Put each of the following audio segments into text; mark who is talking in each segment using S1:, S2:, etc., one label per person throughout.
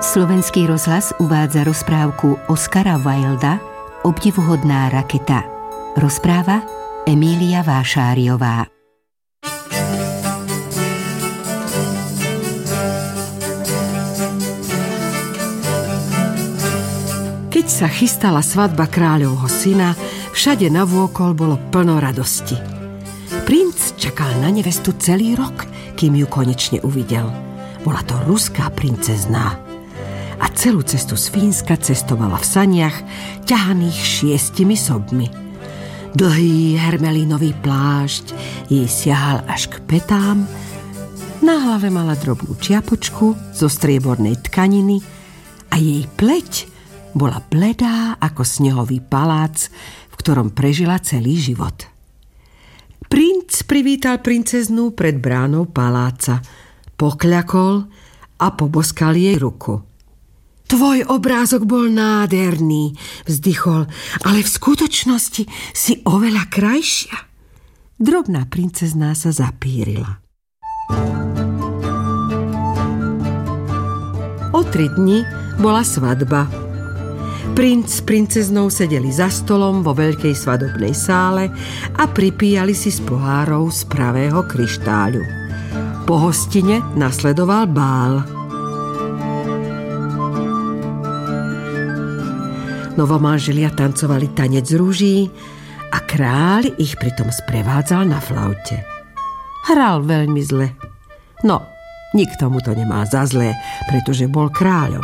S1: Slovenský rozhlas uvádza rozprávku Oskara Wilda Obdivuhodná raketa. Rozpráva Emília Vášáriová.
S2: Keď sa chystala svadba kráľovho syna, všade navôkol bolo plno radosti. Princ čakal na nevestu celý rok, kým ju konečne uvidel. Bola to ruská princezná. A celú cestu z Fínska cestovala v saniach, ťahaných 6 sobmi. Dlhý hermelínový plášť jej siahal až k petám. Na hlave mala drobnú čiapočku zo striebornej tkaniny a jej pleť bola bledá ako snehový palác, v ktorom prežila celý život. Princ privítal princeznú pred bránou paláca, pokľakol a poboskal jej ruku. Tvoj obrázok bol nádherný, vzdychol, ale v skutočnosti si oveľa krajšia. Drobná princezná sa zapírila. O 3 dni bola svadba. Princ s princeznou sedeli za stolom vo veľkej svadobnej sále a pripíjali si z pohárov z pravého kryštáľu. Po hostine nasledoval bál. Novomanželia tancovali tanec rúží a kráľ ich pritom sprevádzal na flaute. Hral veľmi zle. No, nikto mu to nemá za zlé, pretože bol kráľom.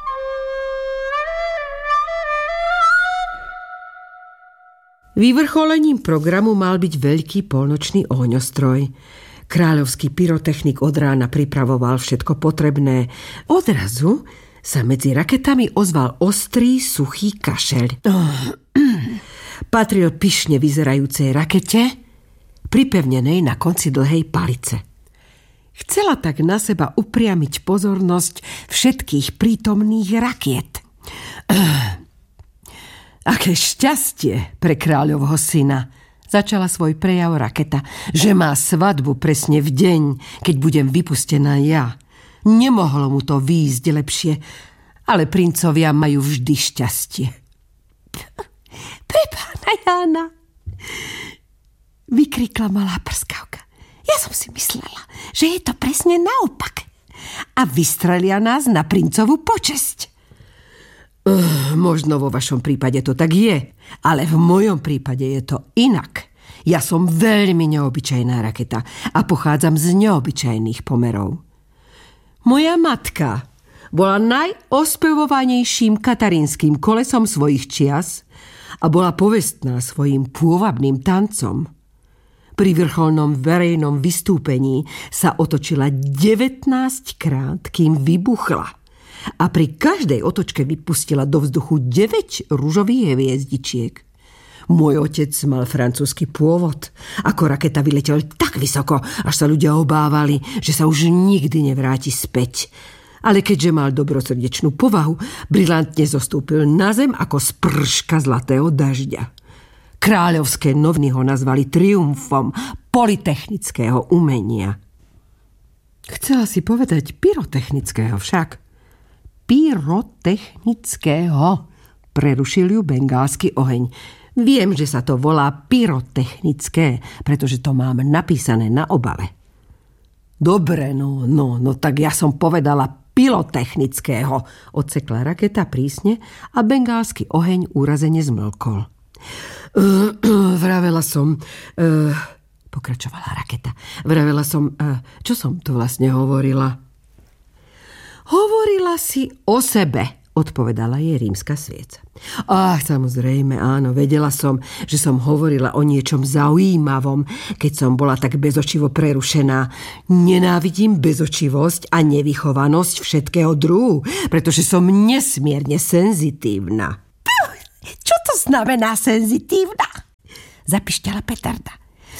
S2: Vyvrcholením programu mal byť veľký polnočný ohňostroj. Kráľovský pyrotechnik od rána pripravoval všetko potrebné. Odrazu sa medzi raketami ozval ostrý, suchý kašeľ. Patril pyšne vyzerajúcej rakete, pripevnenej na konci dlhej palice. Chcela tak na seba upriamiť pozornosť všetkých prítomných rakiet. Aké šťastie pre kráľovho syna, začala svoj prejav raketa, že má svadbu presne v deň, keď budem vypustená ja. Nemohlo mu to výjsť lepšie, ale princovia majú vždy šťastie. Pre pána Jána, vykrikla malá prskavka. Ja som si myslela, že je to presne naopak. A vystrelia nás na princovú počesť. Možno vo vašom prípade to tak je, ale v mojom prípade je to inak. Ja som veľmi neobyčajná raketa a pochádzam z neobyčajných pomerov. Moja matka bola najospevovanejším katarínskym kolesom svojich čias a bola povestná svojím pôvabným tancom. Pri vrcholnom verejnom vystúpení sa otočila 19 krát, kým vybuchla. A pri každej otočke vypustila do vzduchu 9 ružových hviezdičiek. Môj otec mal francúzsky pôvod. Ako raketa vyletel tak vysoko, až sa ľudia obávali, že sa už nikdy nevráti späť. Ale keďže mal dobrosrdečnú povahu, brilantne zostúpil na zem ako sprška zlatého dažďa. Kráľovské noviny ho nazvali triumfom polytechnického umenia. Chcela si povedať pyrotechnického však. Pyrotechnického, prerušil ju bengálsky oheň. Viem, že sa to volá pyrotechnické, pretože to mám napísané na obale. Dobre, no, tak ja som povedala pyrotechnického, odsekla raketa prísne a bengálsky oheň úrazene zmlkol. Vravela som, pokračovala raketa, čo som to vlastne hovorila? Hovorila si o sebe, odpovedala jej rímska svieca. Samozrejme, áno, vedela som, že som hovorila o niečom zaujímavom, keď som bola tak bezočivo prerušená. Nenávidím bezočivosť a nevychovanosť všetkého druhu, pretože som nesmierne senzitívna. Čo to znamená senzitívna? Zapišťala petarda.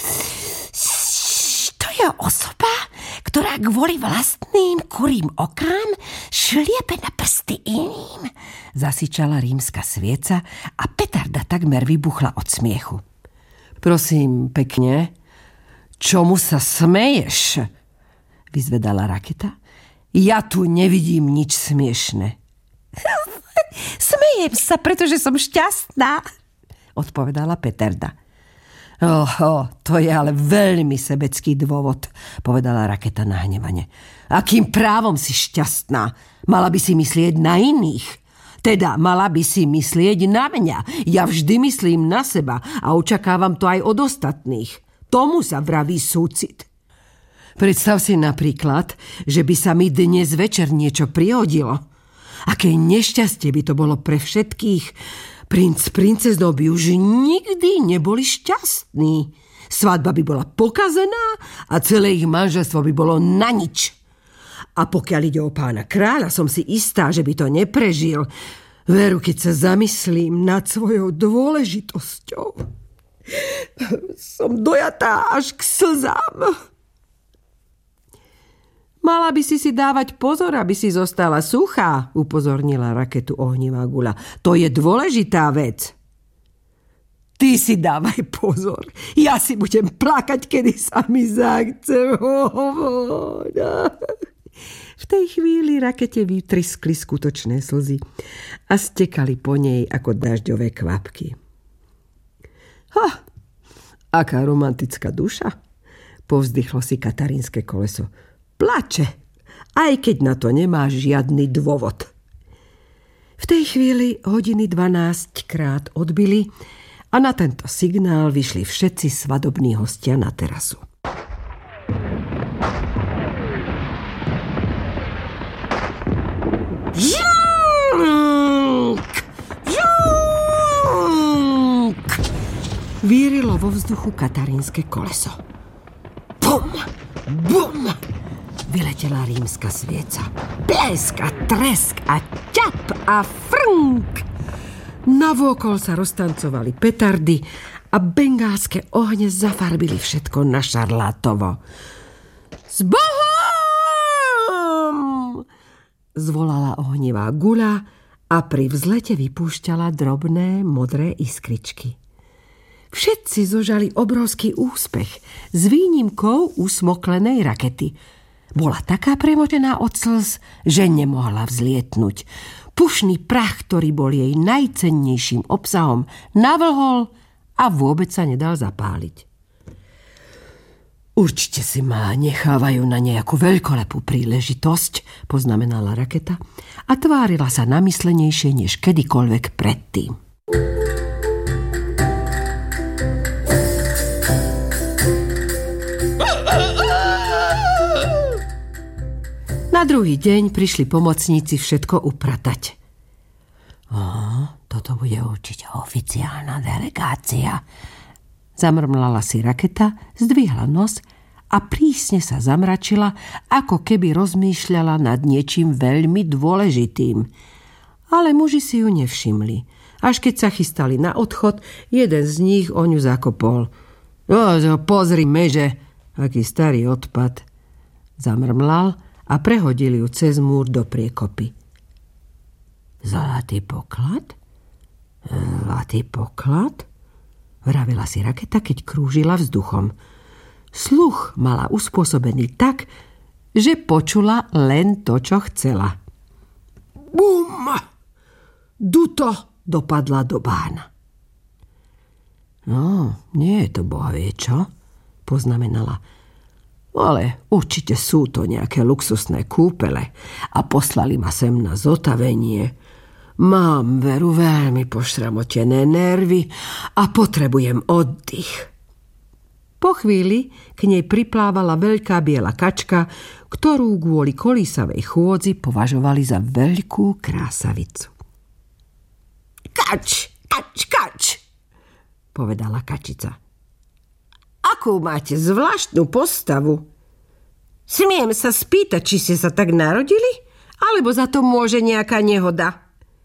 S2: To je osoba, ktorá kvôli vlastným kurým okám šliepe na prsty iným, zasičala rímska svieca a petarda takmer vybuchla od smiechu. Prosím pekne, čomu sa smeješ? Vyzvedala raketa. Ja tu nevidím nič smiešne.
S3: Smejem sa, pretože som šťastná, odpovedala Peterda.
S2: To je ale veľmi sebecký dôvod, povedala Raketa nahnevane. Akým právom si šťastná? Mala by si myslieť na iných. Teda mala by si myslieť na mňa. Ja vždy myslím na seba a očakávam to aj od ostatných. Tomu sa vraví súcit. Predstav si napríklad, že by sa mi dnes večer niečo prihodilo. Aké nešťastie by to bolo pre všetkých. Princ s princeznou by už nikdy neboli šťastní. Svadba by bola pokazená a celé ich manželstvo by bolo na nič. A pokiaľ ide o pána kráľa, som si istá, že by to neprežil. Veru, keď sa zamyslím nad svojou dôležitosťou. Som dojatá až k slzám. Mala by si dávať pozor, aby si zostala suchá, upozornila Raketu ohnivá guľa. To je dôležitá vec. Ty si dávaj pozor. Ja si budem plakať, kedy sa mi zachce. V tej chvíli Rakete vytriskli skutočné slzy a stekali po nej ako dažďové kvapky. Aká romantická duša, povzdychlo si katarínske koleso. Plače, aj keď na to nemá žiadny dôvod. V tej chvíli hodiny 12 krát odbili a na tento signál vyšli všetci svadobní hostia na terasu. Žunk! Žunk! Vírilo vo vzduchu katarínske koleso. Bum! Bum! Vyletela rímska svieca. Blesk a tresk a ťap a frnk. Navôkol sa roztancovali petardy a bengálske ohne zafarbili všetko na šarlátovo. S Bohom! Zvolala ohnivá guľa a pri vzlete vypúšťala drobné modré iskričky. Všetci zožali obrovský úspech s výnimkou usmoklenej Rakety. Bola taká premotená od slz, že nemohla vzlietnúť. Pušný prach, ktorý bol jej najcennejším obsahom, navlhol a vôbec sa nedal zapáliť. Určite si ma nechávajú na nejakú veľkolepú príležitosť, poznamenala Raketa a tvárila sa namyslenejšie než kedykoľvek predtým. Na druhý deň prišli pomocníci všetko upratať. Toto bude určite oficiálna delegácia. Zamrmlala si Raketa, zdvihla nos a prísne sa zamračila, ako keby rozmýšľala nad niečím veľmi dôležitým. Ale muži si ju nevšimli. Až keď sa chystali na odchod, jeden z nich o ňu zakopol. Pozri, meže, aký starý odpad. Zamrmlal a prehodili ju cez múr do priekopy. Zlatý poklad? Zlatý poklad? Vravila si Raketa, keď krúžila vzduchom. Sluch mala uspôsobený tak, že počula len to, čo chcela. Bum! Duto dopadla do bána. Nie je to bohvie, čo? Poznamenala. Ale určite sú to nejaké luxusné kúpele a poslali ma sem na zotavenie. Mám veru veľmi pošramotené nervy a potrebujem oddych. Po chvíli k nej priplávala veľká biela kačka, ktorú kvôli kolísavej chôdzi považovali za veľkú krásavicu. Kač, povedala kačica. Akú máte zvláštnu postavu? Smiem sa spýtať, či ste sa tak narodili? Alebo za to môže nejaká nehoda?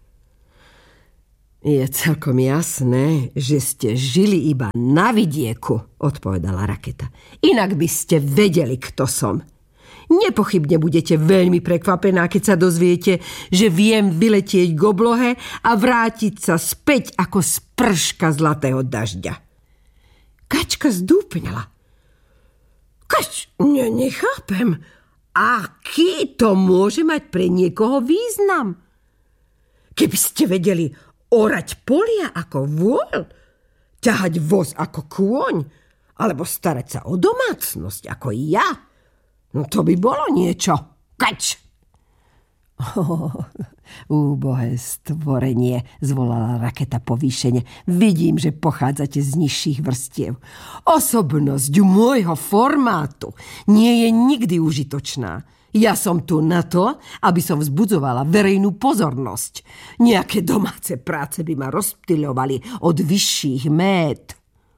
S2: Je celkom jasné, že ste žili iba na vidieku, odpovedala Raketa. Inak by ste vedeli, kto som. Nepochybne budete veľmi prekvapená, keď sa dozviete, že viem vyletieť k oblohe a vrátiť sa späť ako sprška zlatého dažďa. Kačka zdúpňala. Nechápem. aký to môže mať pre niekoho význam? Keby ste vedeli orať polia ako vôľ, ťahať voz ako kôň, alebo starať sa o domácnosť ako ja, no to by bolo niečo. Kač!
S3: Úbohé stvorenie, zvolala Raketa povýšene. Vidím, že pochádzate z nižších vrstiev.
S2: Osobnosť môjho formátu nie je nikdy užitočná. Ja som tu na to, aby som vzbudzovala verejnú pozornosť. Nejaké domáce práce by ma rozptyľovali od vyšších mét.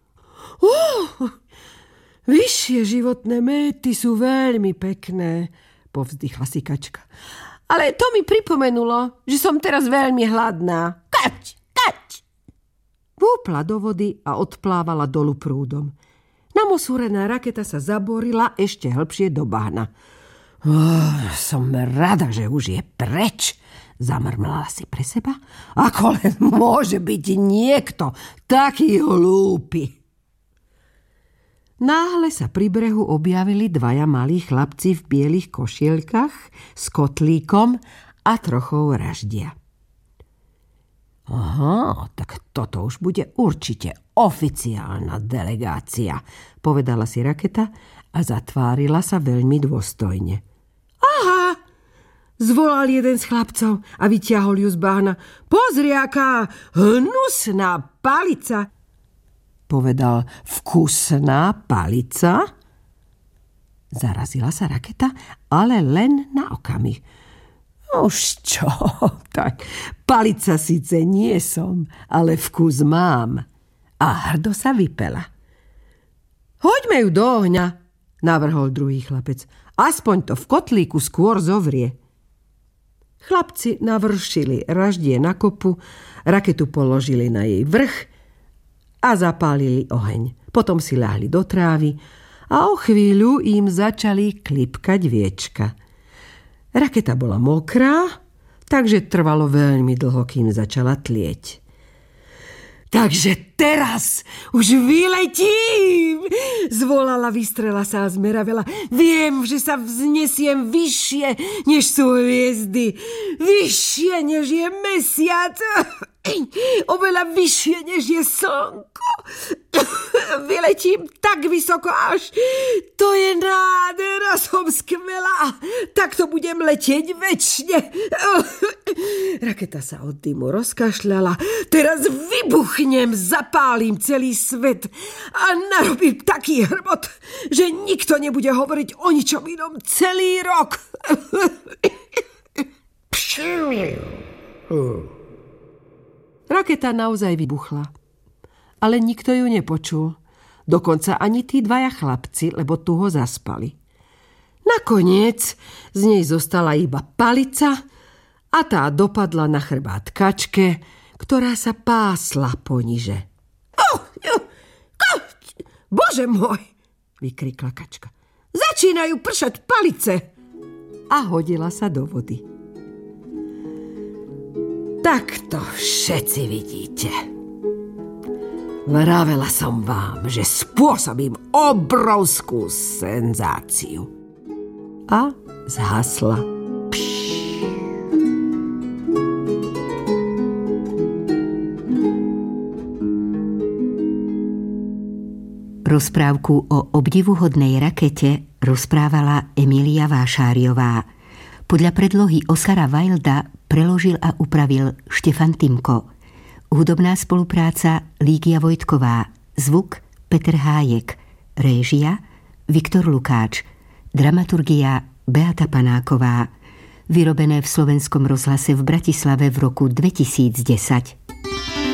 S2: Vyššie životné méty sú veľmi pekné, povzdychla si kačka. Ale to mi pripomenulo, že som teraz veľmi hladná. Kať! Vúpla do vody a odplávala dolu prúdom. Namosúrená Raketa sa zaborila ešte hlbšie do bahna. Som rada, že už je preč, zamrmlala si pre seba. Ako len môže byť niekto taký hlúpy. Náhle sa pri brehu objavili dvaja malí chlapci v bielých košielkach s kotlíkom a trochou raždia. Aha, tak toto už bude určite oficiálna delegácia, povedala si Raketa a zatvárila sa veľmi dôstojne. Aha, zvolal jeden z chlapcov a vyťahol ju z bahna. Pozri, aká hnusná palica, povedal. Vkusná palica? Zarazila sa Raketa, ale len na okamih. Už čo, tak palica síce nie som, ale vkus mám. A hrdo sa vypela. Hoďme ju do ohňa, navrhol druhý chlapec. Aspoň to v kotlíku skôr zovrie. Chlapci navršili raždie na kopu, Raketu položili na jej vrch a zapálili oheň. Potom si ľahli do trávy a o chvíľu im začali klipkať viečka. Raketa bola mokrá, takže trvalo veľmi dlho, kým začala tlieť. Takže teraz už vyletím, zvolala, vystrela sa a zmeravela. Viem, že sa vznesiem vyššie, než sú hviezdy, vyššie, než je mesiac, oveľa vyššie, než je slnko. Vyletím tak vysoko, až to je nádhera, som skvelá. Takto budem letieť večne. Raketa sa od dymu rozkašľala. Teraz vybuchnem, zapálim celý svet a narobím taký hrbot, že nikto nebude hovoriť o ničom inom celý rok. Raketa naozaj vybuchla, ale nikto ju nepočul. Dokonca ani tí dvaja chlapci, lebo tu ho zaspali. Nakoniec z nej zostala iba palica a tá dopadla na chrbát kačke, ktorá sa pásla poniže. Bože môj, vykrikla kačka. Začínajú pršať palice. A hodila sa do vody. Tak to všetci vidíte. Vravela som vám, že spôsobím obrovskú senzáciu. A zhasla.
S1: Rozprávku o obdivuhodnej rakete rozprávala Emília Vášáriová. Podľa predlohy Oscara Wilda preložil a upravil Štefan Timko. Hudobná spolupráca Lígia Vojtková. Zvuk Peter Hájek. Réžia Viktor Lukáč. Dramaturgia Beata Panáková. Vyrobené v Slovenskom rozhlase v Bratislave v roku 2010.